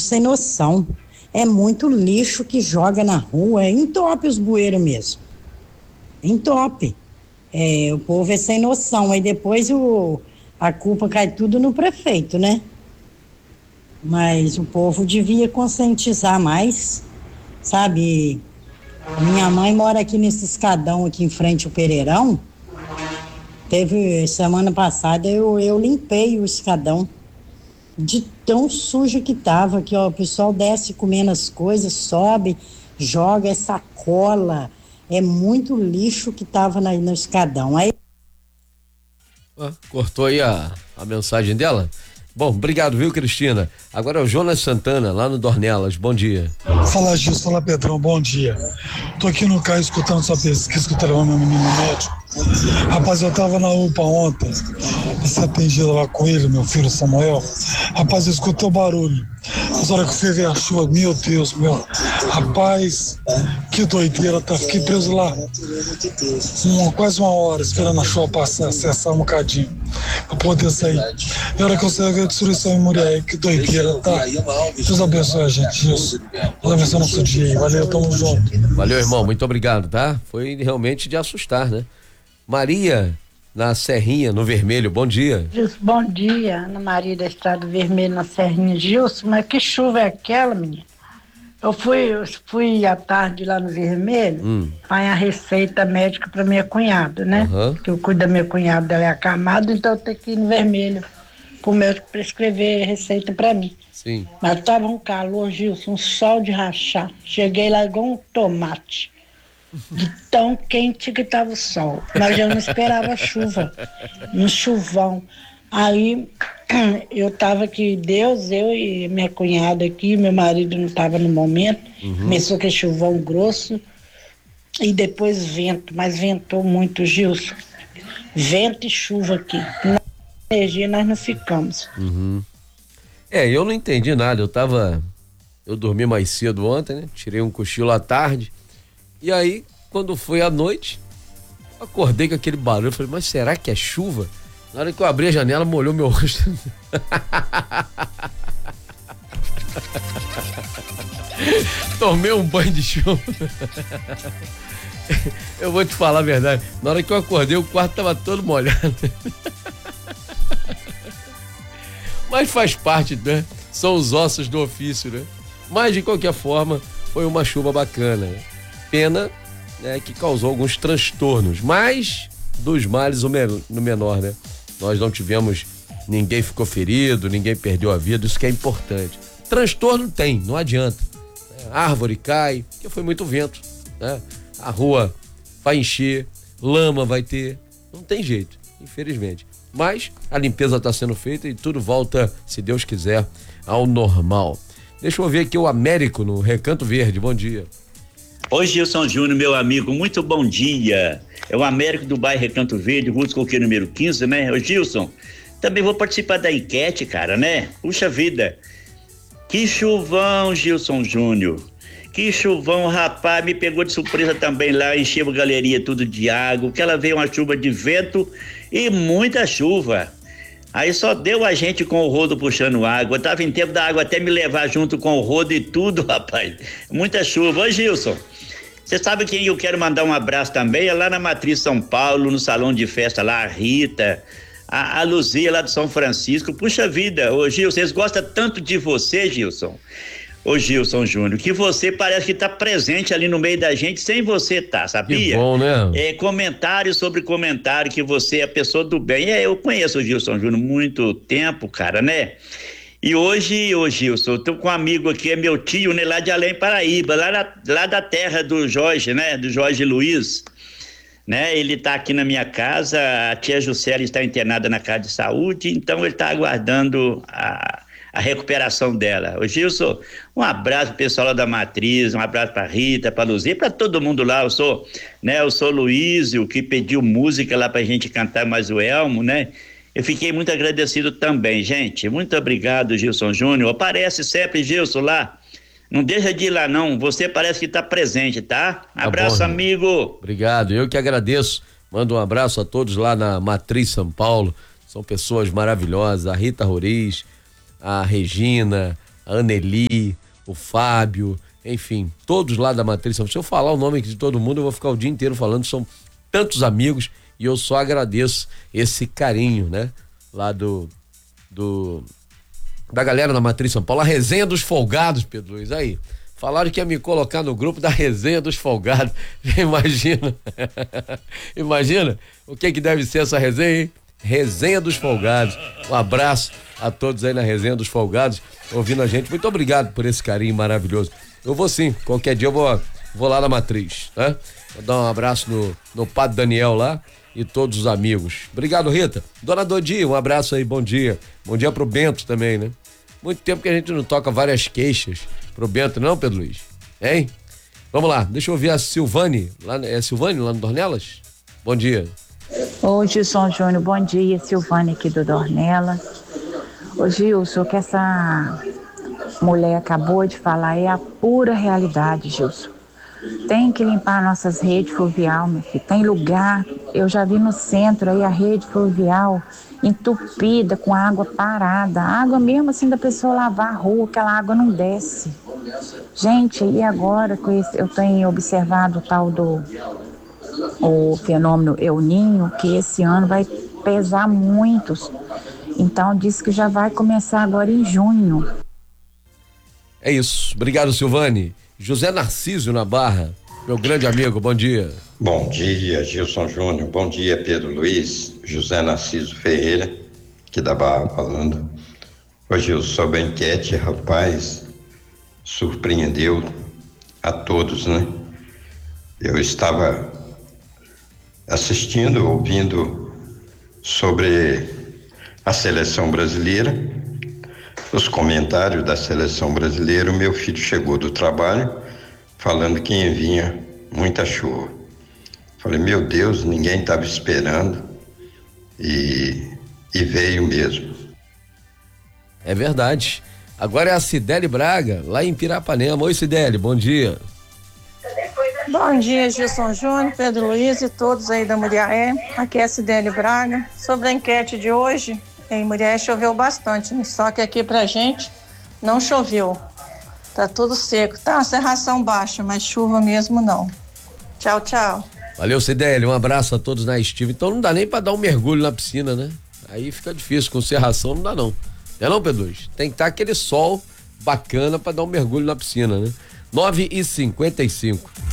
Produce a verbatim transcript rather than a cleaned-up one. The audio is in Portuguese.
sem noção. É muito lixo que joga na rua, entope os bueiros mesmo. Entope. É, o povo é sem noção. Aí depois o, a culpa cai tudo no prefeito, né? Mas o povo devia conscientizar mais, sabe? Minha mãe mora aqui nesse escadão aqui em frente ao Pereirão. Teve, semana passada, eu, eu limpei o escadão. De tão sujo que tava, que ó, o pessoal desce comendo as coisas, sobe, joga, é sacola, é muito lixo que tava na, no escadão. Aí... Ah, cortou aí a, a mensagem dela? Bom, obrigado, viu, Cristina? Agora é o Jonas Santana, lá no Dornelas, bom dia. Fala, Gilson, fala, Pedrão, bom dia. Tô aqui no carro escutando sua pesquisa que eu tô levando meu menino médico. Rapaz, eu tava na U P A ontem, esse atendido lá com ele, meu filho Samuel. Rapaz, eu escutei o barulho. Mas a hora que eu fui ver a chuva, meu Deus, meu. Rapaz, que doideira, tá? Fiquei preso lá uma, quase uma hora esperando a chuva passar, cessar um bocadinho, pra poder sair. E a hora que eu saí, a destruição em Muriaé, que doideira, tá? Deus abençoe a gente, isso. Deus abençoe o nosso dia aí. Valeu, tamo junto. Valeu, irmão, muito obrigado, tá? Foi realmente de assustar, né? Maria, na Serrinha, no Vermelho, bom dia. Gilson, bom dia, Ana Maria da Estrada Vermelho, na Serrinha. Gilson, mas que chuva é aquela, menina? Eu fui, eu fui à tarde lá no Vermelho, hum. a receita médica para minha cunhada, né? Uhum. Que eu cuido da minha cunhada, ela é acamada, então eu tenho que ir no Vermelho pro médico prescrever receita para mim. Sim. Mas tava um calor, Gilson, um sol de rachar. Cheguei lá igual um tomate. De tão quente que tava o sol. Mas eu não esperava chuva. Um chuvão. Aí eu tava aqui, Deus, eu e minha cunhada aqui, meu marido não tava no momento. Uhum. Começou aquele chuvão grosso. E depois vento, mas ventou muito, Gilson. Vento e chuva aqui. Na energia nós não ficamos. Uhum. É, eu não entendi nada. Eu tava. Eu dormi mais cedo ontem, né? Tirei um cochilo à tarde. E aí, quando foi à noite, acordei com aquele barulho. Falei, mas será que é chuva? Na hora que eu abri a janela, molhou meu rosto. Tomei um banho de chuva. Eu vou te falar a verdade. Na hora que eu acordei, o quarto tava todo molhado. Mas faz parte, né? São os ossos do ofício, né? Mas, de qualquer forma, foi uma chuva bacana. Pena, né, que causou alguns transtornos, mas dos males o menor, né? Nós não tivemos, ninguém ficou ferido, ninguém perdeu a vida, isso que é importante. Transtorno tem, não adianta. A árvore cai, porque foi muito vento, né? A rua vai encher, lama vai ter, não tem jeito, infelizmente. Mas a limpeza está sendo feita e tudo volta, se Deus quiser, ao normal. Deixa eu ver aqui o Américo no Recanto Verde, bom dia. Oi, Gilson Júnior, meu amigo, muito bom dia. É o Américo do bairro Recanto Verde, Rua dos Coqueiros número quinze, né? Ô, Gilson, também vou participar da enquete, cara, né? Puxa vida. Que chuvão, Gilson Júnior. Que chuvão, rapaz, me pegou de surpresa também lá, encheu a galeria tudo de água, que ela veio uma chuva de vento e muita chuva. Aí só deu a gente com o rodo puxando água. Eu tava em tempo da água até me levar junto com o rodo e tudo, rapaz. Muita chuva. Ô, Gilson, você sabe quem eu quero mandar um abraço também? É lá na Matriz São Paulo, no salão de festa lá, a Rita, a, a Luzia lá do São Francisco. Puxa vida, ô Gilson, vocês gostam tanto de você, Gilson. Ô Gilson Júnior, que você parece que tá presente ali no meio da gente sem você tá, sabia? Que bom, né? É, comentário sobre comentário, que você é a pessoa do bem. É, eu conheço o Gilson Júnior há muito tempo, cara, né? E hoje, ô Gilson, eu tô com um amigo aqui, é meu tio, né, lá de Além Paraíba, lá, na, lá da terra do Jorge, né, do Jorge Luiz, né, ele tá aqui na minha casa, a tia Juscelia está internada na casa de saúde, então ele tá aguardando a, a recuperação dela. Ô Gilson, um abraço pro pessoal lá da Matriz, um abraço pra Rita, pra Luzia, pra todo mundo lá. Eu sou, né, eu sou Luísio, que pediu música lá pra gente cantar mais o Elmo, né? Eu fiquei muito agradecido também, gente. Muito obrigado, Gilson Júnior. Aparece sempre, Gilson, lá. Não deixa de ir lá, não. Você parece que está presente, tá? Abraço, tá bom, amigo. Obrigado. Eu que agradeço. Mando um abraço a todos lá na Matriz São Paulo. São pessoas maravilhosas. A Rita Roriz, a Regina, a Aneli, o Fábio, enfim, todos lá da Matriz São Paulo. Se eu falar o nome de todo mundo, eu vou ficar o dia inteiro falando, são tantos amigos e eu só agradeço esse carinho, né? Lá do, do da galera da Matriz São Paulo, a resenha dos folgados, Pedro Luiz, aí. Falaram que ia me colocar no grupo da resenha dos folgados. Imagina. Imagina o que que deve ser essa resenha, hein? Resenha dos Folgados. Um abraço a todos aí na Resenha dos Folgados, ouvindo a gente. Muito obrigado por esse carinho maravilhoso. Eu vou sim, qualquer dia eu vou, vou lá na Matriz, tá? Vou dar um abraço no, no Padre Daniel lá e todos os amigos. Obrigado, Rita. Dona Dodi, um abraço aí, bom dia. Bom dia pro Bento também, né? Muito tempo que a gente não toca várias queixas pro Bento, não, Pedro Luiz? Hein? Vamos lá, deixa eu ouvir a Silvane. Lá, é a Silvane lá no Dornelas? Bom dia. Ô Gilson Júnior, bom dia, Silvane aqui do Dornela. Ô Gilson, o que essa mulher acabou de falar é a pura realidade, Gilson. Tem que limpar nossas redes fluvial, meu filho. Tem lugar, eu já vi no centro aí a rede fluvial entupida com água parada. Água mesmo assim da pessoa lavar a rua, aquela água não desce. Gente, e agora com esse, eu tenho observado o tal do o fenômeno El Niño, que esse ano vai pesar muitos. Então diz que já vai começar agora em junho. É isso. Obrigado, Silvane. José Narciso na Barra, meu grande amigo, bom dia. Bom dia, Gilson Júnior. Bom dia, Pedro Luiz. José Narciso Ferreira, aqui da Barra falando. Ô Gilson, sobre a enquete, rapaz, surpreendeu a todos, né? Eu estava assistindo, ouvindo sobre a seleção brasileira, os comentários da seleção brasileira. O meu filho chegou do trabalho falando que ia vinha muita chuva. Falei, meu Deus, ninguém estava esperando e, e veio mesmo. É verdade. Agora é a Cideli Braga, lá em Pirapanema. Oi, Cideli, bom dia. Bom dia, Gilson Júnior, Pedro Luiz e todos aí da Muriaé. Aqui é a Cideli Braga. Sobre a enquete de hoje, em Muriaé choveu bastante, né? Só que aqui pra gente não choveu. Tá tudo seco. Tá uma serração baixa, mas chuva mesmo não. Tchau, tchau. Valeu, Cideli, um abraço a todos na estiva. Então não dá nem pra dar um mergulho na piscina, né? Aí fica difícil, com serração não dá não. Não é não, Pedro Luiz? Tem que estar aquele sol bacana pra dar um mergulho na piscina, né? nove e cinquenta e cinco.